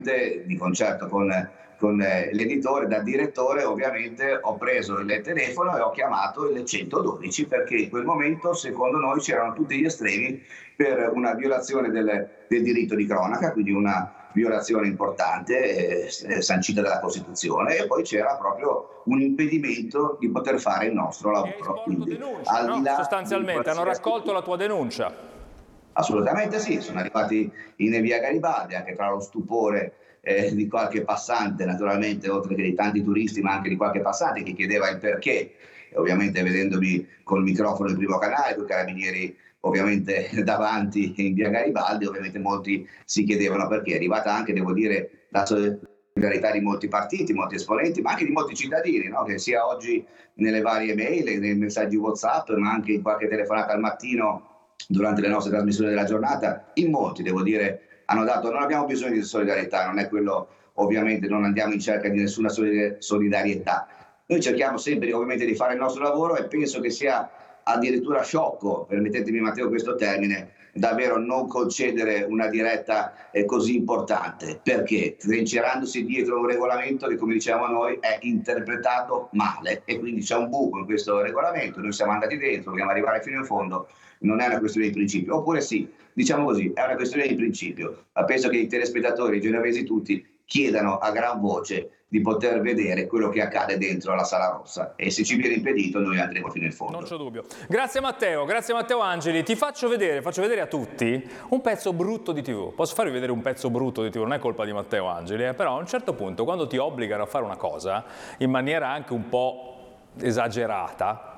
di concerto con l'editore, da direttore ovviamente ho preso il telefono e ho chiamato il 112 perché in quel momento secondo noi c'erano tutti gli estremi per una violazione del diritto di cronaca, quindi una violazione importante sancita dalla Costituzione, e poi c'era proprio un impedimento di poter fare il nostro lavoro. Quindi, denuncia, al di là sostanzialmente hanno raccolto la tua denuncia. Assolutamente sì, sono arrivati in via Garibaldi, anche tra lo stupore di qualche passante, naturalmente, oltre che di tanti turisti, ma anche di qualche passante che chiedeva il perché, e ovviamente vedendomi col microfono in primo canale, con i carabinieri ovviamente davanti in via Garibaldi, ovviamente molti si chiedevano perché. È arrivata anche, devo dire, la solidarietà di molti partiti, molti esponenti, ma anche di molti cittadini, no? Che sia oggi nelle varie mail, nei messaggi WhatsApp, ma anche in qualche telefonata al mattino durante le nostre trasmissioni della giornata, in molti, devo dire, hanno dato: non abbiamo bisogno di solidarietà, non è quello, ovviamente non andiamo in cerca di nessuna solidarietà. Noi cerchiamo sempre ovviamente di fare il nostro lavoro e penso che sia addirittura sciocco, permettetemi Matteo questo termine, davvero non concedere una diretta così importante, perché trincerandosi dietro un regolamento che, come diciamo noi, è interpretato male, e quindi c'è un buco in questo regolamento. Noi siamo andati dentro, dobbiamo arrivare fino in fondo. Non è una questione di principio, oppure sì, diciamo così, è una questione di principio, ma penso che i telespettatori, i genovesi tutti, chiedano a gran voce di poter vedere quello che accade dentro la Sala Rossa, e se ci viene impedito noi andremo fino in fondo. Non c'è dubbio. Grazie Matteo Angeli. Ti faccio vedere a tutti un pezzo brutto di TV. Posso farvi vedere un pezzo brutto di TV? Non è colpa di Matteo Angeli, però a un certo punto, quando ti obbligano a fare una cosa in maniera anche un po' esagerata,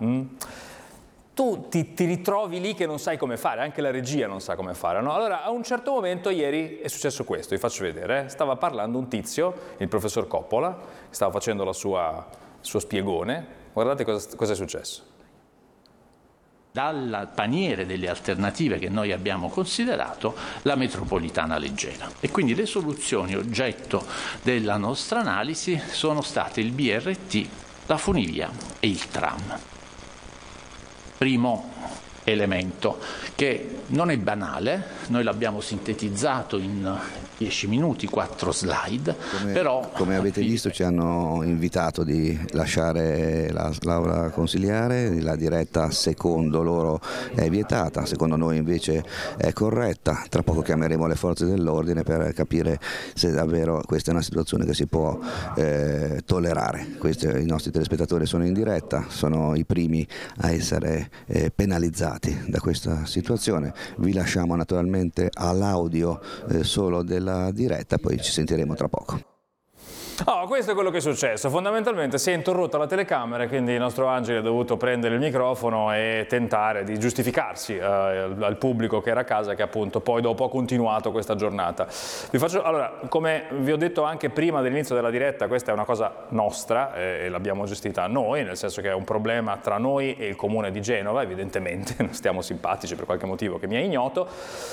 tu ti ritrovi lì che non sai come fare, anche la regia non sa come fare, no? Allora, a un certo momento ieri è successo questo, vi faccio vedere. Stava parlando un tizio, il professor Coppola, stava facendo il suo spiegone. Guardate cosa è successo. Dal paniere delle alternative che noi abbiamo considerato, la metropolitana leggera. E quindi le soluzioni oggetto della nostra analisi sono state il BRT, la funivia e il tram. Primo elemento, che non è banale, noi l'abbiamo sintetizzato in 10 minuti, 4 slide, però... Come avete visto ci hanno invitato di lasciare l'aula consiliare, la diretta secondo loro è vietata, secondo noi invece è corretta. Tra poco chiameremo le forze dell'ordine per capire se davvero questa è una situazione che si può tollerare. I nostri telespettatori sono in diretta, sono i primi a essere penalizzati da questa situazione. Vi lasciamo naturalmente all'audio solo della diretta, poi ci sentiremo tra poco. Questo è quello che è successo. Fondamentalmente si è interrotta la telecamera, quindi il nostro Angeli ha dovuto prendere il microfono e tentare di giustificarsi al pubblico che era a casa, che appunto poi dopo ha continuato questa giornata. Allora, come vi ho detto anche prima dell'inizio della diretta, questa è una cosa nostra e l'abbiamo gestita noi, nel senso che è un problema tra noi e il comune di Genova, evidentemente, non stiamo simpatici per qualche motivo che mi è ignoto,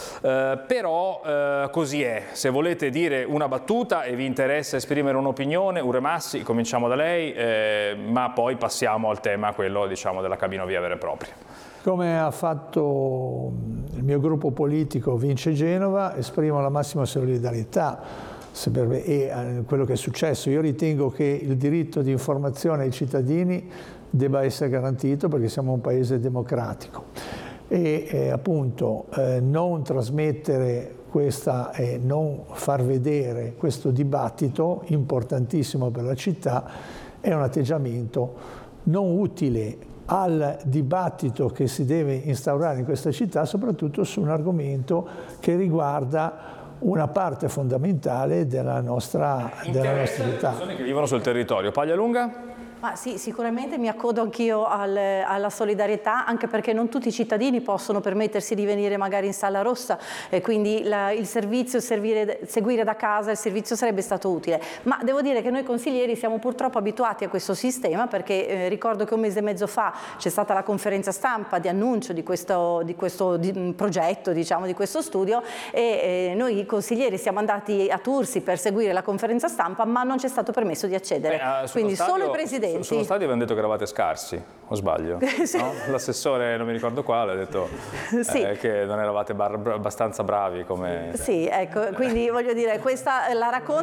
però così è. Se volete dire una battuta e vi interessa esprimere un'opinione, Uremassi, cominciamo da lei, ma poi passiamo al tema, quello diciamo della cabina via vera e propria. Come ha fatto il mio gruppo politico Vince Genova, esprimo la massima solidarietà e quello che è successo. Io ritengo che il diritto di informazione ai cittadini debba essere garantito perché siamo un paese democratico e appunto non trasmettere questa e non far vedere questo dibattito importantissimo per la città è un atteggiamento non utile al dibattito che si deve instaurare in questa città, soprattutto su un argomento che riguarda una parte fondamentale della nostra città. Le persone che vivono sul territorio. Paglialunga? Sì, sicuramente mi accodo anch'io alla solidarietà, anche perché non tutti i cittadini possono permettersi di venire magari in Sala Rossa, e quindi il servizio, seguire da casa, il servizio sarebbe stato utile. Ma devo dire che noi consiglieri siamo purtroppo abituati a questo sistema, perché ricordo che un mese e mezzo fa c'è stata la conferenza stampa di annuncio di questo progetto, diciamo, di questo studio, e noi consiglieri siamo andati a Tursi per seguire la conferenza stampa, ma non ci è stato permesso di accedere. Quindi solo i presidenti. Sullo stadio avevano detto che eravate scarsi, o sbaglio? Sì. No? L'assessore, non mi ricordo quale, ha detto sì, che non eravate abbastanza bravi come... Sì, ecco, quindi voglio dire, questa la racconto